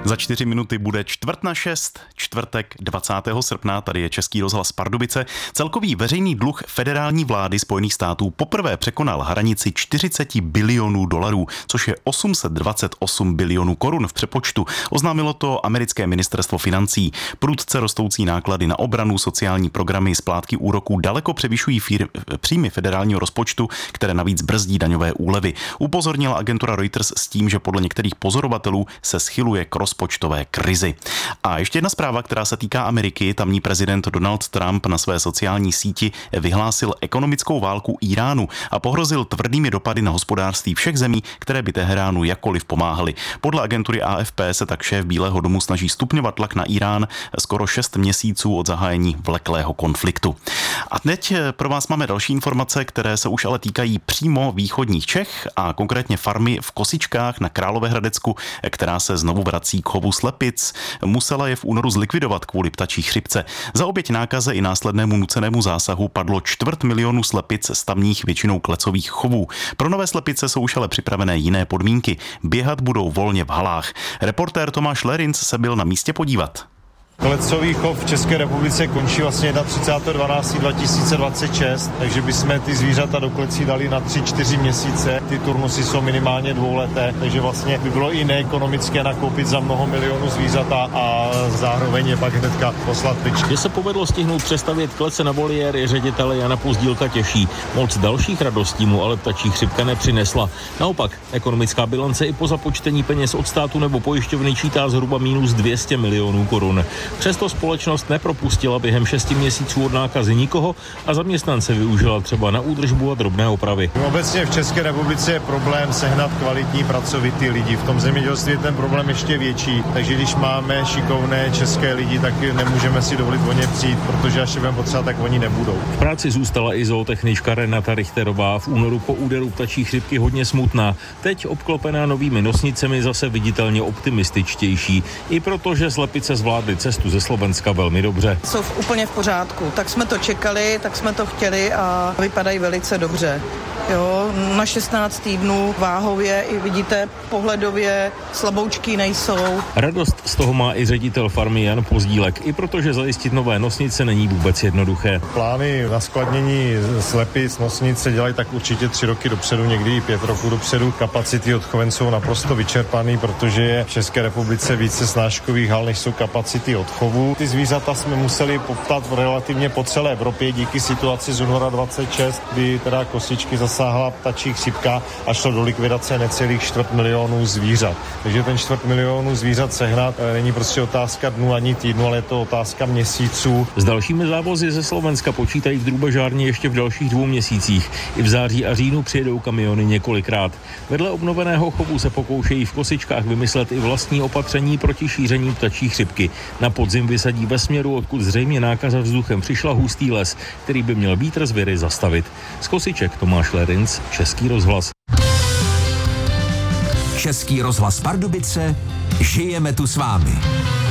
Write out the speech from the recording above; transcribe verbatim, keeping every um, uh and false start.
Za čtyři minuty bude čtvrt na šest, čtvrtek dvacátého srpna, tady je Český rozhlas Pardubice. Celkový veřejný dluh federální vlády Spojených států poprvé překonal hranici čtyřicet bilionů dolarů, což je osm set dvacet osm bilionů korun v přepočtu. Oznámilo to americké ministerstvo financí. Prudce rostoucí náklady na obranu, sociální programy, splátky úroků daleko převyšují fír, příjmy federálního rozpočtu, které navíc brzdí daňové úlevy. Upozornila agentura Reuters s tím, že podle některých pozorovatelů se schyluje k rozpočtové krizi. A ještě jedna zpráva, která se týká Ameriky. Tamní prezident Donald Trump na své sociální síti vyhlásil ekonomickou válku Íránu a pohrozil tvrdými dopady na hospodářství všech zemí, které by Teheránu jakkoliv pomáhaly. Podle agentury A F P se tak šéf Bílého domu snaží stupňovat tlak na Írán skoro šest měsíců od zahájení vleklého konfliktu. A teď pro vás máme další informace, které se už ale týkají přímo východních Čech a konkrétně farmy v Kosičkách na Královéhradecku, která se znovu vrací k chovu slepic. Musela je v únoru zlikvidovat kvůli ptačí chřipce. Za oběť nákaze i následnému nucenému zásahu padlo čtvrt milionu slepic z tamních většinou klecových chovů. Pro nové slepice jsou už ale připravené jiné podmínky. Běhat budou volně v halách. Reportér Tomáš Lerinc se byl na místě podívat. Klecový chov v České republice končí vlastně třicátého dvanáctého dva tisíce dvacet šest, takže bychom ty zvířata do klecí dali na tři čtyři měsíce. Ty turnusy jsou minimálně dvouleté, takže vlastně by bylo i neekonomické nakoupit za mnoho milionů zvířata a zároveň je pak hnedka poslat pryč. Že se povedlo stihnout přestavět klece na voliéry, ředitele Jana Pozdílka těší. Moc dalších radostí mu ale ptačí chřipka nepřinesla. Naopak, ekonomická bilance i po započtení peněz od státu nebo pojišťovny čítá zhruba minus dvě stě milionů korun. Přesto společnost nepropustila během šesti měsíců od nákazy nikoho a zaměstnance využila třeba na údržbu a drobné opravy. Obecně v České republice je problém sehnat kvalitní pracovitý lidi. V tom zemědělství je ten problém ještě větší, takže když máme šikovné české lidi, tak nemůžeme si dovolit o ně přijít, protože až je budeme potřeba, tak oni nebudou. V práci zůstala i zootechnička Renata Richterová, v únoru po úderu ptačí chřipky hodně smutná. Teď obklopená novými nosnicemi zase viditelně optimističtější. I protože slepice zvládly cestu ze Slovenska velmi dobře. Jsou v, úplně v pořádku. Tak jsme to čekali, tak jsme to chtěli a vypadají velice dobře. Jo, na šestnáct týdnů váhově i vidíte pohledově slaboučky nejsou. Radost z toho má i ředitel farmy Jan Pozdílek, i protože zajistit nové nosnice není vůbec jednoduché. Plány na skladnění slepic, nosnic se dělají tak určitě tři roky dopředu, někdy i pět roků dopředu. Kapacity odchoven jsou naprosto vyčerpaný, protože je v České republice více snáškových hal, než jsou kapacity odchovu. Ty zvířata jsme museli poptat relativně po celé Evropě díky situaci z února dvacet šest, kdy teda Kosičky zasáhla ptačí chřipka a šlo do likvidace necelých čtvrt milionů zvířat. Takže ten čtvrt milionů zvířat sehnat není prostě otázka dnů ani týdnu, ale je to otázka měsíců. S dalšími závozy ze Slovenska počítají v Drubežárně ještě v dalších dvou měsících. I v září a říjnu přijedou kamiony několikrát. Vedle obnoveného chovu se pokoušejí v Kosičkách vymyslet i vlastní opatření proti šíření ptačí chřipky. Na podzim vysadí ve směru, odkud zřejmě nákaza vzduchem přišla, hustý les, který by měl vítr z viry zastavit. Z Kosiček Tomáš Lerinc, Český rozhlas. Český rozhlas Pardubice, žijeme tu s vámi.